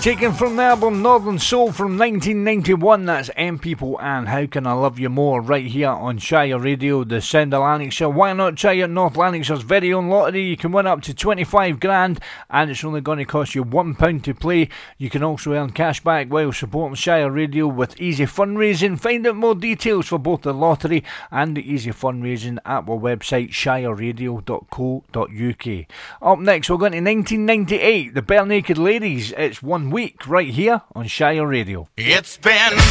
Taken from the album Northern Soul from 1991, that's M People and How Can I Love You More, right here on Shire Radio, the sound of Lanarkshire. Why not try out North Lanarkshire's very own lottery? You can win up to 25 grand and it's only going to cost you £1 to play. You can also earn cash back while supporting Shire Radio with easy fundraising. Find out more details for both the lottery and the easy fundraising at our website shireradio.co.uk. Up next we're going to 1998, the Bare Naked Ladies. It's 1 week right here on Shire Radio. It's been